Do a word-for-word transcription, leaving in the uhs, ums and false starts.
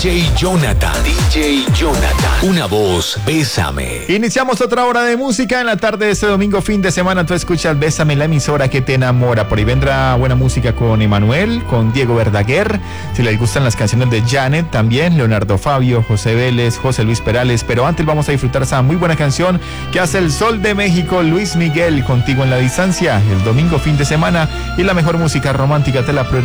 J Jonathan. D J Jonathan. Una voz, Bésame. Iniciamos otra hora de música en la tarde de este domingo, fin de semana. Tú escuchas Bésame, la emisora que te enamora. Por ahí vendrá buena música con Emanuel, con Diego Verdaguer. Si les gustan las canciones de Janet, también Leonardo Fabio, José Vélez, José Luis Perales. Pero antes vamos a disfrutar esa muy buena canción que hace el Sol de México, Luis Miguel, Contigo en la Distancia. El domingo, fin de semana, y la mejor música romántica te la